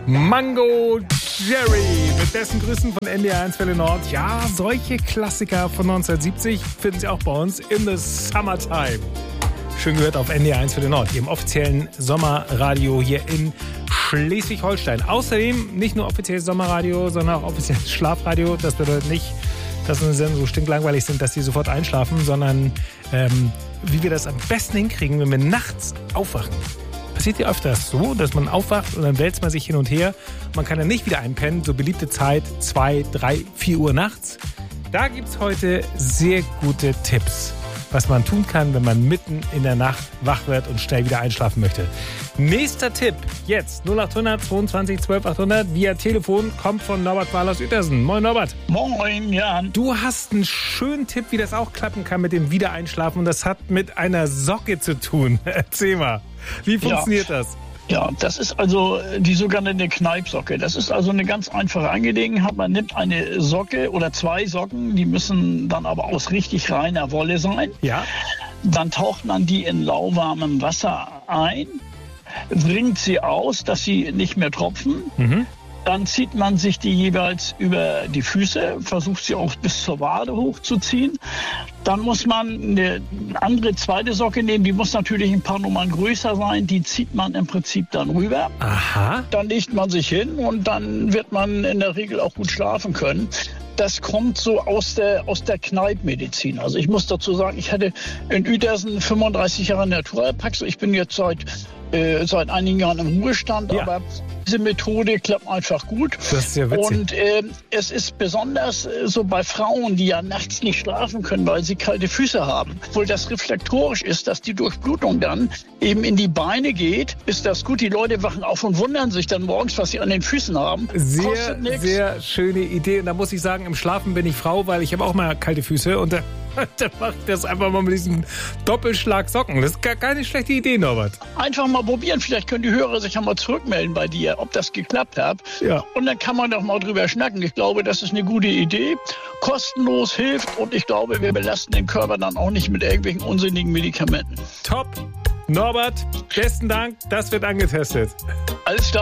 Mango Jerry mit dessen Grüßen von NDR1 Welle Nord. Ja, solche Klassiker von 1970 finden Sie auch bei uns in the Summertime. Schön gehört auf NDR1 Welle Nord, Ihrem offiziellen Sommerradio hier in Schleswig-Holstein. Außerdem nicht nur offizielles Sommerradio, sondern auch offizielles Schlafradio. Das bedeutet nicht, dass unsere Sendungen so stinklangweilig sind, dass Sie sofort einschlafen, sondern wie wir das am besten hinkriegen, wenn wir nachts aufwachen. Passiert ja öfters so, dass man aufwacht und dann wälzt man sich hin und her. Man kann dann nicht wieder einpennen, so beliebte Zeit 2, 3, 4 Uhr nachts. Da gibt es heute sehr gute Tipps, was man tun kann, wenn man mitten in der Nacht wach wird und schnell wieder einschlafen möchte. Nächster Tipp, jetzt 0800 22 12 800 via Telefon, kommt von Norbert Wahl aus Uetersen. Moin Norbert. Moin, Jan. Du hast einen schönen Tipp, wie das auch klappen kann mit dem Wiedereinschlafen und das hat mit einer Socke zu tun. Erzähl mal, wie funktioniert das? Ja, das ist also die sogenannte Kneipsocke. Das ist also eine ganz einfache Angelegenheit. Man nimmt eine Socke oder 2 Socken, die müssen dann aber aus richtig reiner Wolle sein. Ja. Dann taucht man die in lauwarmem Wasser ein, wringt sie aus, dass sie nicht mehr tropfen. Mhm. Dann zieht man sich die jeweils über die Füße, versucht sie auch bis zur Wade hochzuziehen. Dann muss man eine andere zweite Socke nehmen, die muss natürlich ein paar Nummern größer sein. Die zieht man im Prinzip dann rüber. Aha. Dann legt man sich hin und dann wird man in der Regel auch gut schlafen können. Das kommt so aus der Kneippmedizin. Also ich muss dazu sagen, ich hatte in Uetersen 35 Jahre Naturheilpraxis. Ich bin jetzt seit einigen Jahren im Ruhestand, ja. Aber diese Methode klappt einfach gut. Das ist ja witzig. Und es ist besonders so bei Frauen, die ja nachts nicht schlafen können, weil sie kalte Füße haben. Obwohl das reflektorisch ist, dass die Durchblutung dann eben in die Beine geht, ist das gut. Die Leute wachen auf und wundern sich dann morgens, was sie an den Füßen haben. Sehr, sehr schöne Idee. Und da muss ich sagen, im Schlafen bin ich Frau, weil ich habe auch mal kalte Füße und dann mache ich das einfach mal mit diesem Doppelschlag Socken. Das ist gar keine schlechte Idee, Norbert. Einfach mal probieren. Vielleicht können die Hörer sich ja mal zurückmelden bei dir, ob das geklappt hat. Ja. Und dann kann man doch mal drüber schnacken. Ich glaube, das ist eine gute Idee. Kostenlos, hilft und ich glaube, wir belasten den Körper dann auch nicht mit irgendwelchen unsinnigen Medikamenten. Top. Norbert, besten Dank. Das wird angetestet. Alles klar.